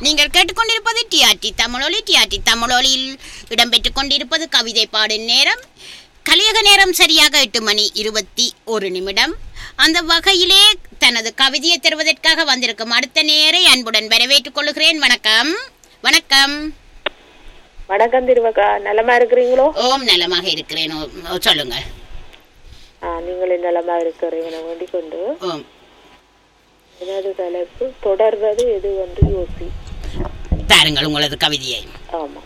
நீங்கள் கேட்டுக்கொண்டிருப்பது டிஆர்டி தமிழொலி. டிஆர்டி தமிழொலியில் இடம்பெற்றுக் கொண்டிருப்பது கவிதை பாடும் நேரம். கலியக நேரம் சரியாக 8:21. அந்த வகையிலே தனது கவிதையை தருவதற்காக வந்திருக்கும் அடுத்த நேரை அன்புடன் வரவேற்றுக் கொள்கிறேன். வணக்கம். வணக்கம். வணக்கம் திருவக்கா, நலமா இருக்கிறீங்களோ? ஓம், நலமாக இருக்கிறேன். சொல்லுங்க. நீங்களும் நலமா இருக்கிறீங்க வேண்டிக் கொண்டு. ஓம். எனது தலைப்பு தொடர்வது எது என்று யோசி. தாருங்கள் உங்களது கவிதையை. ஆமா,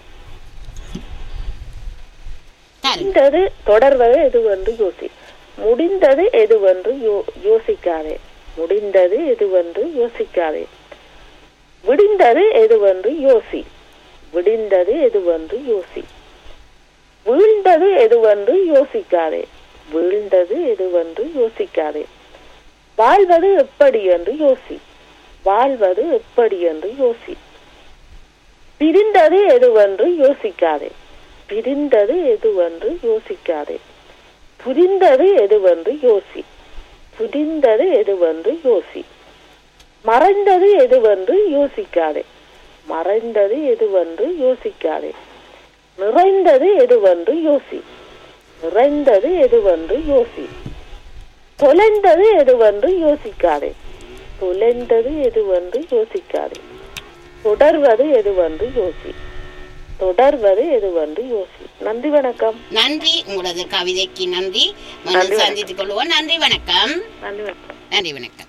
முடிந்தது தொடர்வது எதுவென்று யோசி. முடிந்தது எதுவென்று யோசிக்காதே. முடிந்தது எதுவென்று யோசிக்காதே. விடிந்தது எதுவென்று யோசி. விடிந்தது எதுவென்று யோசி. வீழ்ந்தது எதுவென்று யோசிக்காதே. வீழ்ந்தது எதுவென்று யோசிக்காதே. வாழ்வது எப்படி என்று யோசி. வாழ்வது எப்படி என்று யோசி. பிரிந்தது எதுவென்று யோசிக்காதே. பிரிந்தது எதுவென்று யோசிக்காதே. புரிந்தது எதுவென்று யோசி. புரிந்தது எதுவென்று யோசி. மறைந்தது எதுவென்று யோசிக்காதே. மறைந்தது எதுவென்று யோசிக்காதே. நிறைந்தது எதுவென்று யோசி. நிறைந்தது எதுவென்று யோசி. தொலைந்தது எதுவென்று யோசிக்காதே. தொலைந்தது எதுவென்று யோசிக்காதே. தொடர்வது எதுவென்று யோசி. தொடர்வது எதுவென்று யோசி. நன்றி, வணக்கம். நன்றி, உங்களது கவிதைக்கு நன்றி. சந்தித்துக் கொள்வோம். நன்றி, வணக்கம். நன்றி, வணக்கம். நன்றி, வணக்கம்.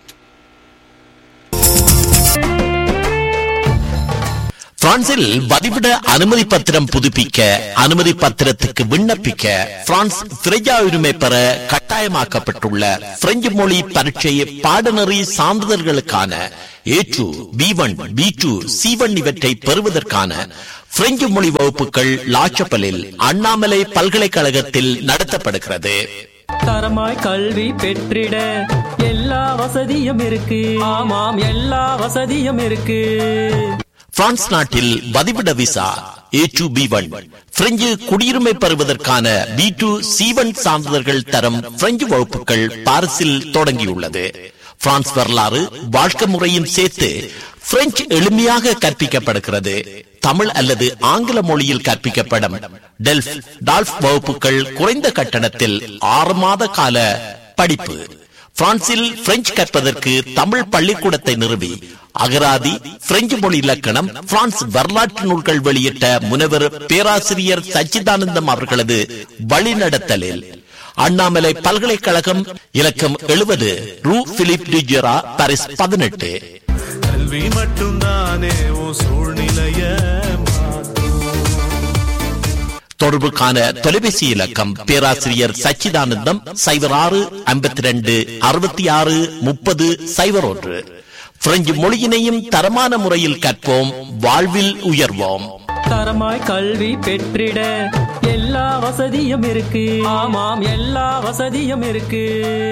பிரான்சில் வதிவிட அனுமதி பத்திரம் புதுப்பிக்க, அனுமதி பத்திரத்துக்கு விண்ணப்பிக்க பிரான்ஸ் திரையா உரிமை பெற கட்டாயமாக்கப்பட்டுள்ள பிரெஞ்சு மொழி பரீட்சை பாடநெறி சான்றிதழ்களுக்கான A2, B1, B2, C1 இவற்றை பெறுவதற்கான பிரெஞ்சு மொழி வகுப்புகள் லாச்சப்பலில் அண்ணாமலை பல்கலைக்கழகத்தில் நடத்தப்படுகிறது. தரமாய் கல்வி பெற்றிட எல்லா வசதியும் இருக்கு. ஆமாம், எல்லா வசதியும் இருக்கு. பிரான்ஸ் நாட்டில் வதிவிட விசா A2, B1, பிரெஞ்சு குடியுரிமை பெறுவதற்கான B2, C1 சான்றிதழ்கள் தரம் பிரெஞ்சு வகுப்புகள் பாரிஸில் தொடங்கியுள்ளது. பிரான்ஸ் வரலாறு, வாழ்க்கை முறையும் சேர்த்து பிரெஞ்சு எளிமையாக கற்பிக்கப்படுகிறது. தமிழ் அல்லது ஆங்கில மொழியில் கற்பிக்கப்படும் டால்ஃப் வகுப்புகள் குறைந்த கட்டணத்தில் 6 மாத கால படிப்பு. பிரான்சில் பிரெஞ்சு கற்பதற்கு தமிழ் பள்ளிக்கூடத்தை நிறுவி அகராதி, பிரெஞ்சு மொழி இலக்கணம், பிரான்ஸ் வரலாற்று நூல்கள் வெளியிட்ட முனைவர் பேராசிரியர் சச்சிதானந்தம் அவர்களது வழிநடத்தலில் அண்ணாமலை பல்கலைக்கழகம், இலக்கம் 70, ரூ பிலிப் டிஜெரா, பாரிஸ் 18. கல்வி மட்டும்தானே சூழ்நிலைய. தொடர்புக்கான தொலைபேசி இலக்கம் பேராசிரியர் சச்சிதானந்தம் 06 52 66 30 01. பிரெஞ்சு மொழியினையும் தரமான முறையில் கற்போம், வாழ்வில் உயர்வோம். தரமாய் கல்வி பெற்றிட எல்லா வசதியும் இருக்கு. ஆமாம், எல்லா வசதியும் இருக்கு.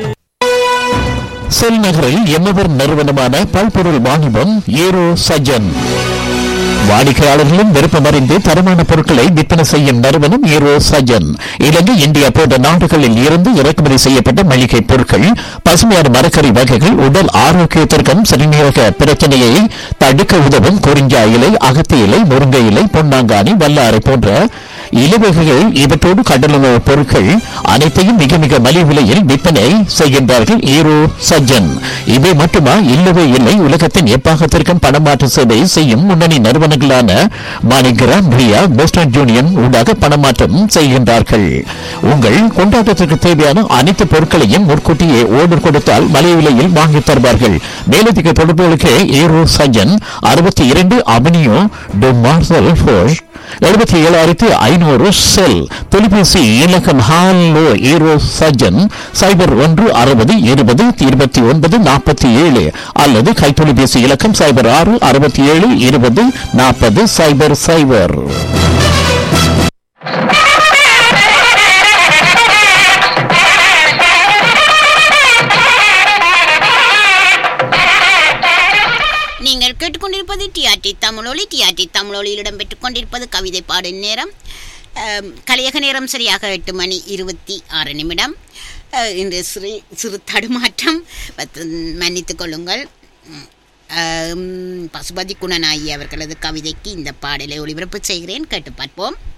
செல் நகரில் எம்மவர் நிறுவனமான பல்பொருள் வாணிபம் ஏரோ சஜன். வாடிக்கையாளர்களும் விருப்பமறிந்து தரமான பொருட்களை விற்பனை செய்யும் நிறுவனம் ஏரோ சஜன். இலங்கை, இந்தியா போன்ற நாடுகளில் இருந்து இறக்குமதி செய்யப்பட்ட மளிகை பொருட்கள், பசுமையான மரக்கறி வகைகள், உடல் ஆரோக்கியத்திற்கும் சிறுநீரக பிரச்சனையை தடுக்க உதவும் குறிஞ்சா இலை, அகத்தி இலை, முருங்கை இலை, பொன்னாங்கானி, வல்லாரை போன்ற இலவகைகள், இவற்றோடு கடலுணவு பொருட்கள் அனைத்தையும் மிக மிக மலிவு விலையில் விற்பனை செய்கின்றார்கள் ஏரோ சஜன். இவை மட்டுமா? இல்லவே இல்லை. உலகத்தின் எப்பாகத்திற்கும் பணமாற்று சேவை செய்யும் முன்னணி நிறுவனங்களான மாணிகிராம், ரியா, வெஸ்டர்ன் யூனியன் ஊடாக பணமாற்றம் செய்கின்றார்கள். உங்கள் கொண்டாட்டத்திற்கு தேவையான அனைத்து பொருட்களையும் முன்கூட்டியே ஓர்டர் கொடுத்தால் மலிவு விலையில் வாங்கி தருவார்கள். மேலதிக தொடர்புகளுக்கு aero Sajan 62 avenue to marshal force 77,500 செல். தொலைபேசி இலக்கம் ஹாலோ ஏரோ சஜன் 01 60 20 29 47 அல்லது கைத்தொலைபேசி இலக்கம் 06 67 20 40 00. நீங்கள் கேட்டுக்கொண்டிருப்பது டிஆர்டி தமிழொலி. டிஆர்டி தமிழொலியில் இடம்பெற்றுக் கொண்டிருப்பது கவிதை பாடும் நேரம். கலியக நேரம் சரியாக 8:26. இன்று சிறு தடுமாற்றம், மன்னித்துக் கொள்ளுங்கள். பசுபதி குணநாயகி அவர்களது கவிதைக்கு இந்த பாடலை ஒளிபரப்பு செய்கிறேன். கேட்டு பார்ப்போம்.